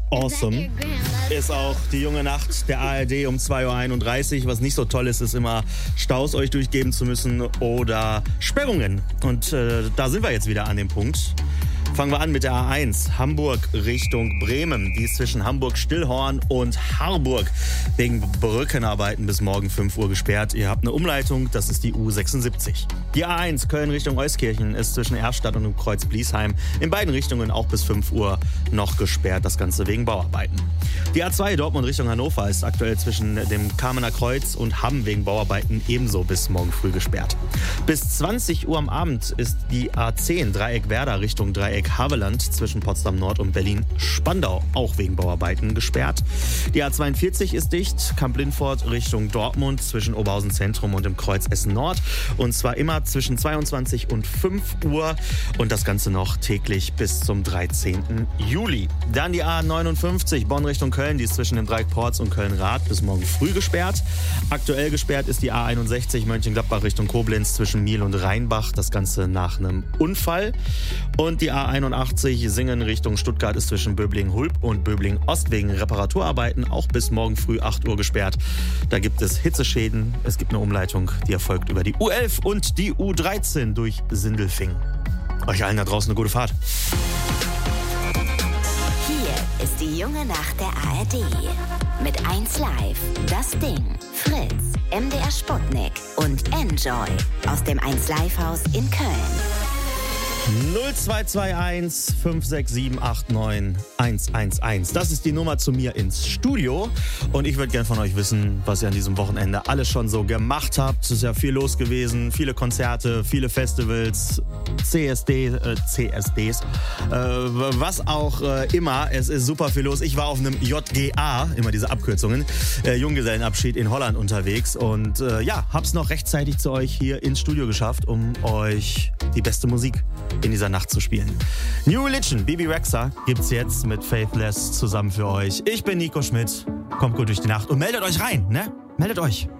awesome. Ist auch die junge Nacht der ARD um 2.31 Uhr. Was nicht so toll ist, ist immer Staus euch durchgeben zu müssen oder Sperrungen. Und da sind wir jetzt wieder an dem Punkt. Fangen wir an mit der A1, Hamburg Richtung Bremen. Die ist zwischen Hamburg-Stillhorn und Harburg wegen Brückenarbeiten bis morgen 5 Uhr gesperrt. Ihr habt eine Umleitung, das ist die U76. Die A1 Köln Richtung Euskirchen ist zwischen Erstadt und dem Kreuz Bliesheim in beiden Richtungen auch bis 5 Uhr noch gesperrt. Das Ganze wegen Bauarbeiten. Die A2 Dortmund Richtung Hannover ist aktuell zwischen dem Kamener Kreuz und Hamm wegen Bauarbeiten ebenso bis morgen früh gesperrt. Bis 20 Uhr am Abend ist die A10 Dreieck Werder Richtung Dreieck Havelland zwischen Potsdam Nord und Berlin-Spandau auch wegen Bauarbeiten gesperrt. Die A42 ist dicht, Kamp-Lindfort Richtung Dortmund zwischen Oberhausen Zentrum und dem Kreuz Essen Nord. Und zwar immer zwischen 22 und 5 Uhr und das Ganze noch täglich bis zum 13. Juli. Dann die A59 Bonn Richtung Köln, die ist zwischen dem Dreieck Porz und Köln-Rath bis morgen früh gesperrt. Aktuell gesperrt ist die A61 Mönchengladbach Richtung Koblenz zwischen Miel und Rheinbach, das Ganze nach einem Unfall. Und die A81 Singen Richtung Stuttgart ist zwischen Böblingen-Hulb und Böblingen-Ost wegen Reparaturarbeiten auch bis morgen früh 8 Uhr gesperrt. Da gibt es Hitzeschäden. Es gibt eine Umleitung, die erfolgt über die U11 und die U13 durch Sindelfingen. Euch allen da draußen eine gute Fahrt. Hier ist die junge Nacht der ARD. Mit 1 Live, Das Ding, Fritz, MDR Sputnik und Enjoy aus dem 1 Live Haus in Köln. 0221 56789 111. Das ist die Nummer zu mir ins Studio. Und ich würde gerne von euch wissen, was ihr an diesem Wochenende alles schon so gemacht habt. Es ist ja viel los gewesen, viele Konzerte, viele Festivals, CSDs, was auch immer. Es ist super viel los. Ich war auf einem JGA, immer diese Abkürzungen, Junggesellenabschied in Holland unterwegs. Und hab's noch rechtzeitig zu euch hier ins Studio geschafft, um euch die beste Musik in dieser Nacht zu spielen. New Religion, Bebe Rexha gibt's jetzt mit Faithless zusammen für euch. Ich bin Nico Schmidt. Kommt gut durch die Nacht und meldet euch rein, ne? Meldet euch.